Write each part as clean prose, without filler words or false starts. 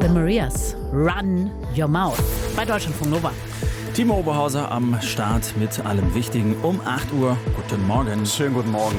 Marias, Run Your Mouth bei Deutschlandfunk Nova. Timo Oberhauser am Start mit allem Wichtigen um 8 Uhr. Guten Morgen. Schönen guten Morgen.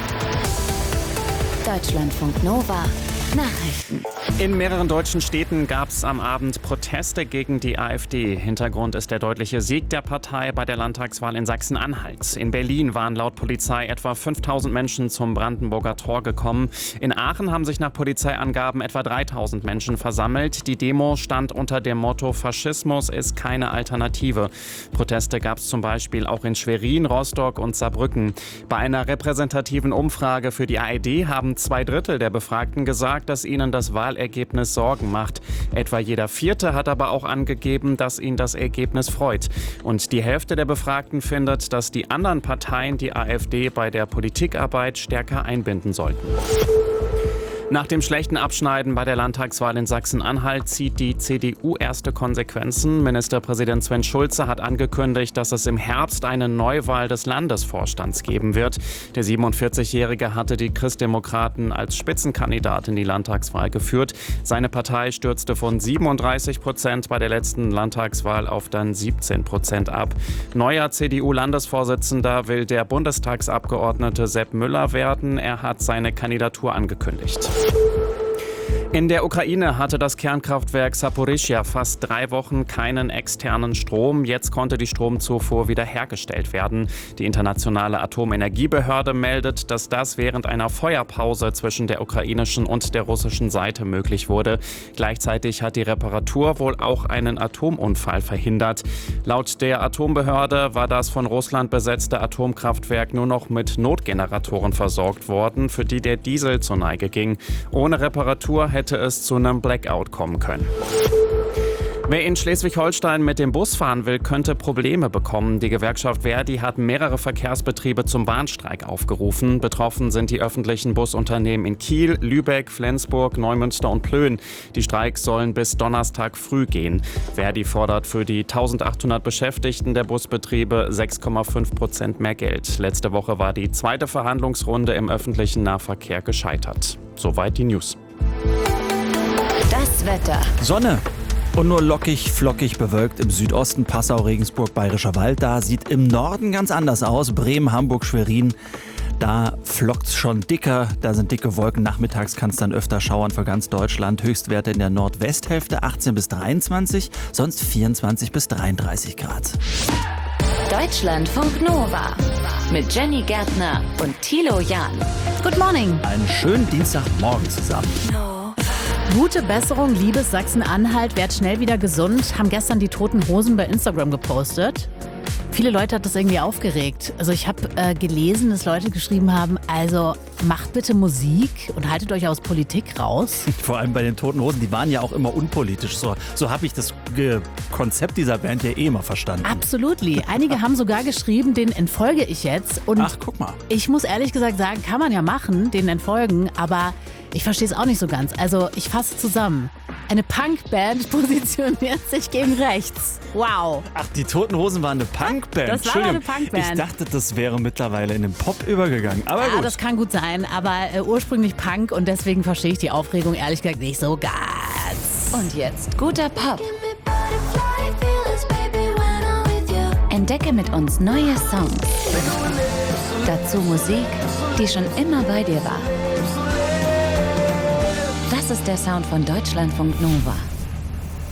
Deutschlandfunk Nova. Nachrichten. In mehreren deutschen Städten gab es am Abend Proteste gegen die AfD. Hintergrund ist der deutliche Sieg der Partei bei der Landtagswahl in Sachsen-Anhalt. In Berlin waren laut Polizei etwa 5.000 Menschen zum Brandenburger Tor gekommen. In Aachen haben sich nach Polizeiangaben etwa 3.000 Menschen versammelt. Die Demo stand unter dem Motto Faschismus ist keine Alternative. Proteste gab es zum Beispiel auch in Schwerin, Rostock und Saarbrücken. Bei einer repräsentativen Umfrage für die ARD haben 2/3 der Befragten gesagt, dass ihnen das Wahlergebnis Sorgen macht. Etwa jeder Vierte hat aber auch angegeben, dass ihn das Ergebnis freut. Und die Hälfte der Befragten findet, dass die anderen Parteien die AfD bei der Politikarbeit stärker einbinden sollten. Nach dem schlechten Abschneiden bei der Landtagswahl in Sachsen-Anhalt zieht die CDU erste Konsequenzen. Ministerpräsident Sven Schulze hat angekündigt, dass es im Herbst eine Neuwahl des Landesvorstands geben wird. Der 47-Jährige hatte die Christdemokraten als Spitzenkandidat in die Landtagswahl geführt. Seine Partei stürzte von 37% bei der letzten Landtagswahl auf dann 17% ab. Neuer CDU-Landesvorsitzender will der Bundestagsabgeordnete Sepp Müller werden. Er hat seine Kandidatur angekündigt. In der Ukraine hatte das Kernkraftwerk Saporischschja fast 3 Wochen keinen externen Strom. Jetzt konnte die Stromzufuhr wiederhergestellt werden. Die internationale Atomenergiebehörde meldet, dass das während einer Feuerpause zwischen der ukrainischen und der russischen Seite möglich wurde. Gleichzeitig hat die Reparatur wohl auch einen Atomunfall verhindert. Laut der Atombehörde war das von Russland besetzte Atomkraftwerk nur noch mit Notgeneratoren versorgt worden, für die der Diesel zur Neige ging. Ohne Reparatur hätte es zu einem Blackout kommen können. Wer in Schleswig-Holstein mit dem Bus fahren will, könnte Probleme bekommen. Die Gewerkschaft Verdi hat mehrere Verkehrsbetriebe zum Warnstreik aufgerufen. Betroffen sind die öffentlichen Busunternehmen in Kiel, Lübeck, Flensburg, Neumünster und Plön. Die Streiks sollen bis Donnerstag früh gehen. Verdi fordert für die 1.800 Beschäftigten der Busbetriebe 6,5% mehr Geld. Letzte Woche war die zweite Verhandlungsrunde im öffentlichen Nahverkehr gescheitert. Soweit die News. Das Wetter. Sonne. Und nur lockig, flockig bewölkt im Südosten, Passau, Regensburg, Bayerischer Wald. Da sieht im Norden ganz anders aus. Bremen, Hamburg, Schwerin. Da flockt's schon dicker. Da sind dicke Wolken. Nachmittags kann es dann öfter schauern für ganz Deutschland. Höchstwerte in der Nordwesthälfte 18 bis 23, sonst 24 bis 33 Grad. Deutschlandfunk Nova. Mit Jenny Gärtner und Thilo Jahn. Good morning. Einen schönen Dienstagmorgen zusammen. Gute Besserung, liebes Sachsen-Anhalt. Werd schnell wieder gesund. Haben gestern die Toten Hosen bei Instagram gepostet. Viele Leute hat das irgendwie aufgeregt. Also ich habe gelesen, dass Leute geschrieben haben, also macht bitte Musik und haltet euch aus Politik raus. Vor allem bei den Toten Hosen, die waren ja auch immer unpolitisch. So habe ich das Konzept dieser Band ja immer verstanden. Absolutely. Einige haben sogar geschrieben, denen entfolge ich jetzt. Und ach, guck mal. Ich muss ehrlich gesagt sagen, kann man ja machen, denen entfolgen, aber ich verstehe es auch nicht so ganz. Also ich fasse zusammen. Eine Punkband positioniert sich gegen rechts. Wow. Ach, die Toten Hosen waren eine Punkband. Das war eine Punkband. Ich dachte, das wäre mittlerweile in den Pop übergegangen. Aber ja, gut. Das kann gut sein, aber ursprünglich Punk und deswegen verstehe ich die Aufregung ehrlich gesagt nicht so ganz. Und jetzt guter Pop. Entdecke mit uns neue Songs. Dazu Musik, die schon immer bei dir war. Das ist der Sound von Deutschlandfunk Nova.